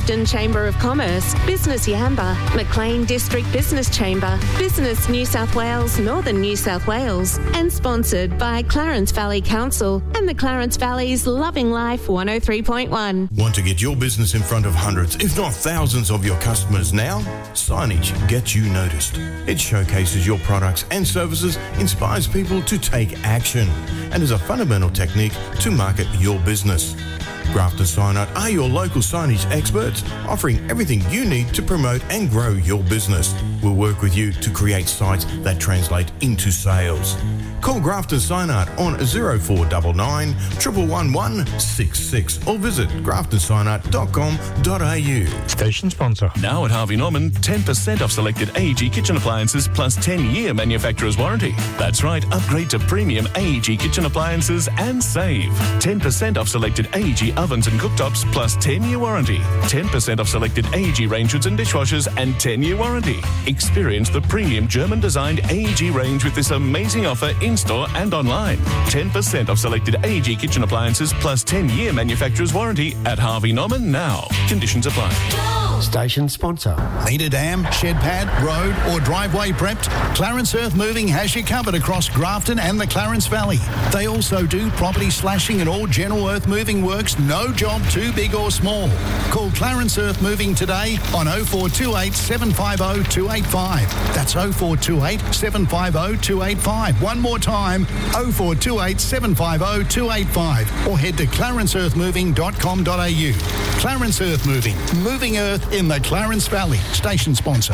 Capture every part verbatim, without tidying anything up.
Grafton Chamber of Commerce, Business Yamba, Maclean District Business Chamber, Business New South Wales, Northern New South Wales, and sponsored by Clarence Valley Council and the Clarence Valley's Loving Life one oh three point one. Want to get your business in front of hundreds, if not thousands of your customers now? Signage gets you noticed. It showcases your products and services, inspires people to take action, and is a fundamental technique to market your business. Grafton Sign Art are your local signage experts, offering everything you need to promote and grow your business. We'll work with you to create sites that translate into sales. Call Grafton Sign Art on zero four nine nine, one one one one six six or visit grafton sign art dot com dot a u. Station sponsor. Now at Harvey Norman, ten percent off selected A E G kitchen appliances plus ten-year manufacturer's warranty. That's right, upgrade to premium A E G kitchen appliances and save. ten percent off selected A E G ovens and cooktops plus ten-year warranty. ten percent off selected A E G range hoods and dishwashers and ten-year warranty. Experience the premium German-designed A E G range with this amazing offer in-store and online. ten percent off selected A E G kitchen appliances plus ten-year manufacturer's warranty at Harvey Norman now. Conditions apply. Station sponsor. Need a dam, shed pad, road or driveway prepped? Clarence Earth Moving has you covered across Grafton and the Clarence Valley. They also do property slashing and all general earth moving works, no job too big or small. Call Clarence Earth Moving today on oh four two eight, seven five oh, two eight five. That's oh four two eight, seven five oh, two eight five. One more time, oh four two eight, seven five oh, two eight five. Or head to clarence earth moving dot com dot a u. Clarence Earth Moving, moving earth in the Clarence Valley. Station sponsor.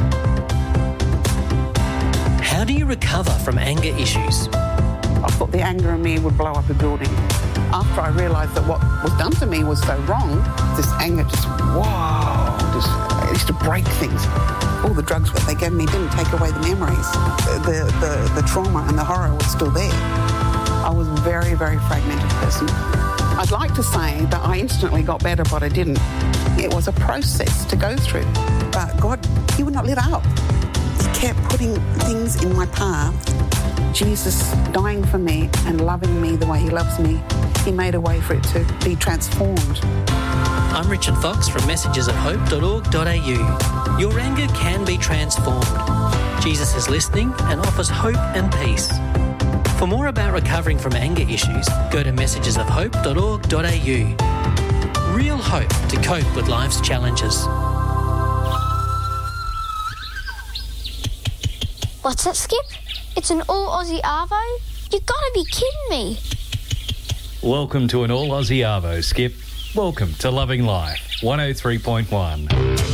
How do you recover from anger issues? I thought the anger in me would blow up a building. After I realised that what was done to me was so wrong, this anger just, wow, just, it used to break things. All the drugs that they gave me didn't take away the memories. The, the, the trauma and the horror was still there. I was a very, very fragmented person. I'd like to say that I instantly got better, but I didn't. It was a process to go through. But God, He would not let up. He kept putting things in my path. Jesus dying for me and loving me the way He loves me, He made a way for it to be transformed. I'm Richard Fox from messages at hope dot org dot a u. Your anger can be transformed. Jesus is listening and offers hope and peace. For more about recovering from anger issues, go to messages of hope dot org dot a u. Real hope to cope with life's challenges. What's that, Skip? It's an all-Aussie Arvo? You gotta be kidding me. Welcome to an all Aussie Arvo, Skip. Welcome to Loving Life one oh three point one.